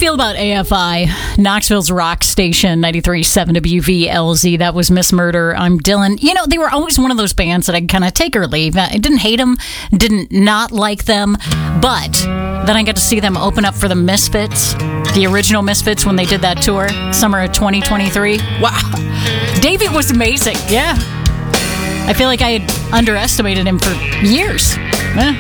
feel about AFI, Knoxville's rock station, 93.7 WVLZ? That was Miss Murder. I'm Dylan. You know, they were always one of those bands that I'd kind of take or leave. I didn't hate them, didn't not like them, but then I got to see them open up for the Misfits, the original Misfits, when they did that tour, summer of 2023. Wow. Davey was amazing. Yeah. I feel like I had underestimated him for years.